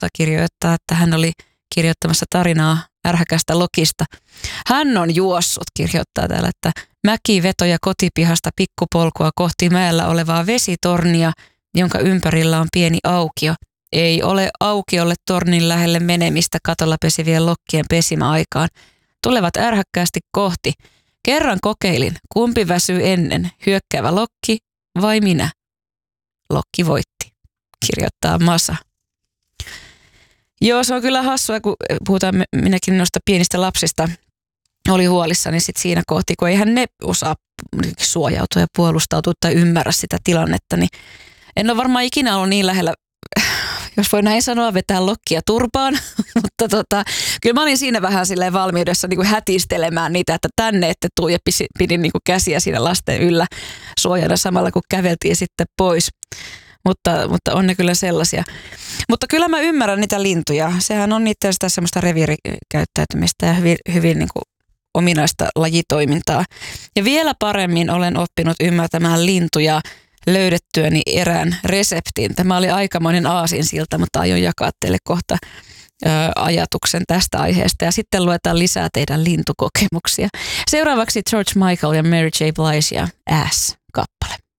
kirjoittaa, että hän oli kirjoittamassa tarinaa ärhäkästä lokista. Hän on juossut, kirjoittaa täällä, että mäkivetoja kotipihasta pikkupolkua kohti mäellä olevaa vesitornia, jonka ympärillä on pieni aukio. Ei ole aukiolle tornin lähelle menemistä katolla pesivien lokkien pesimäaikaan. Tulevat ärhäkkäästi kohti. Kerran kokeilin, kumpi väsyy ennen, hyökkäävä lokki vai minä? Lokki voitti, kirjoittaa Masa. Joo, se on kyllä hassua, kun puhutaan minäkin noista pienistä lapsista. Oli huolissani sit siinä kohti, kun eihän ne osaa suojautua ja puolustautua tai ymmärrä sitä tilannetta. Niin en ole varmaan ikinä ollut niin lähellä, jos voi näin sanoa, vetää lokkia turpaan. Mutta kyllä mä olin siinä vähän silleen valmiudessa niin kuin hätistelemään niitä, että tänne ette tuu, ja pidin niin kuin käsiä siinä lasten yllä suojana samalla, kun käveltiin sitten pois. Mutta on ne kyllä sellaisia. Mutta kyllä mä ymmärrän niitä lintuja. Sehän on niitä sitä semmoista reviirikäyttäytymistä ja hyvin niin kuin ominaista lajitoimintaa. Ja vielä paremmin olen oppinut ymmärtämään lintuja löydettyäni erään reseptin. Tämä oli aikamoinen aasinsilta, mutta aion jakaa teille kohta ajatuksen tästä aiheesta. Ja sitten luetaan lisää teidän lintukokemuksia. Seuraavaksi George Michael ja Mary J. Blige ja Ass-kappale.